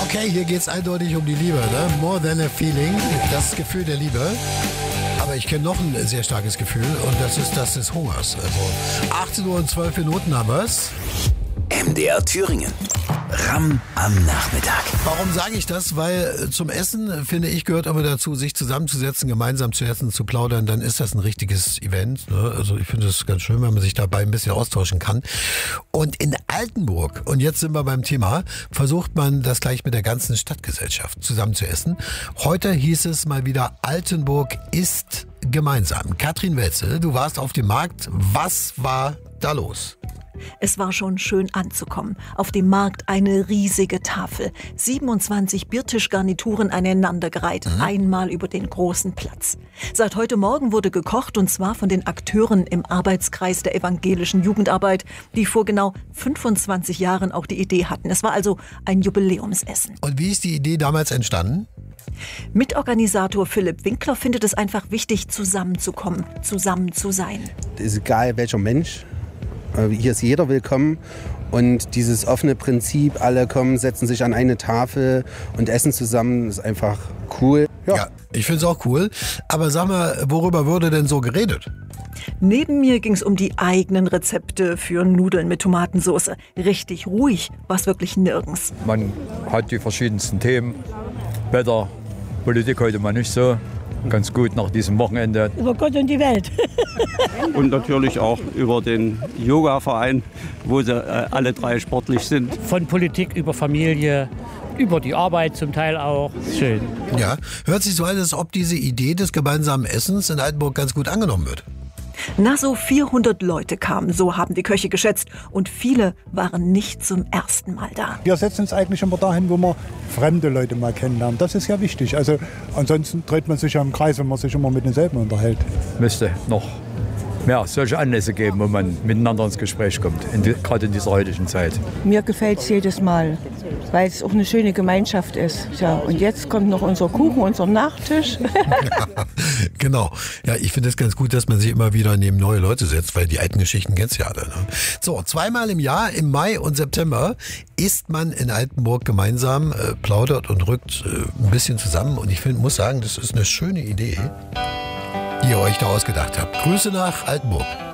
Okay, hier geht es eindeutig um die Liebe, ne? More than a feeling, das Gefühl der Liebe. Aber ich kenne noch ein sehr starkes Gefühl und das ist das des Hungers. Also 18 Uhr und 12 Minuten haben wir es. MDR Thüringen. Ramm am Nachmittag. Warum sage ich das? Weil zum Essen, finde ich, gehört immer dazu, sich zusammenzusetzen, gemeinsam zu essen, zu plaudern. Dann ist das ein richtiges Event. Ne? Also ich finde es ganz schön, wenn man sich dabei ein bisschen austauschen kann. Und in Altenburg, und jetzt sind wir beim Thema, versucht man das gleich mit der ganzen Stadtgesellschaft zusammen zu essen. Heute hieß es mal wieder, Altenburg isst gemeinsam. Katrin Welzel, du warst auf dem Markt. Was war da los? Es war schon schön anzukommen. Auf dem Markt eine riesige Tafel. 27 Biertischgarnituren aneinandergereiht. Einmal über den großen Platz. Seit heute Morgen wurde gekocht und zwar von den Akteuren im Arbeitskreis der evangelischen Jugendarbeit, die vor genau 25 Jahren auch die Idee hatten. Es war also ein Jubiläumsessen. Und wie ist die Idee damals entstanden? Mitorganisator Philipp Winkler findet es einfach wichtig, zusammenzukommen, zusammen zu sein. Es ist egal, welcher Mensch. Hier ist jeder willkommen und dieses offene Prinzip, alle kommen, setzen sich an eine Tafel und essen zusammen, ist einfach cool. Ja, ich finde es auch cool. Aber sag mal, worüber wurde denn so geredet? Neben mir ging es um die eigenen Rezepte für Nudeln mit Tomatensauce. Richtig ruhig war es wirklich nirgends. Man hat die verschiedensten Themen. Wetter, Politik heute mal nicht so. Ganz gut nach diesem Wochenende. Über Gott und die Welt. Und natürlich auch über den Yoga-Verein, wo sie alle drei sportlich sind. Von Politik über Familie, über die Arbeit zum Teil auch. Schön. Ja, hört sich so an, als ob diese Idee des gemeinsamen Essens in Altenburg ganz gut angenommen wird. Na, so 400 Leute kamen, so haben die Köche geschätzt. Und viele waren nicht zum ersten Mal da. Wir setzen uns eigentlich immer dahin, wo wir fremde Leute mal kennenlernen. Das ist ja wichtig. Also ansonsten dreht man sich ja im Kreis, wenn man sich immer mit denselben unterhält. Müsste noch mehr solche Anlässe geben, wo man miteinander ins Gespräch kommt, gerade in dieser heutigen Zeit. Mir gefällt es jedes Mal, weil es auch eine schöne Gemeinschaft ist. Ja, und jetzt kommt noch unser Kuchen, unser Nachtisch. Ja, genau. Ja, ich finde es ganz gut, dass man sich immer wieder neben neue Leute setzt, weil die alten Geschichten kennst du ja alle. Ne? So, zweimal im Jahr, im Mai und September, isst man in Altenburg gemeinsam, plaudert und rückt ein bisschen zusammen. Und ich muss sagen, das ist eine schöne Idee, die ihr euch da ausgedacht habt. Grüße nach Altenburg.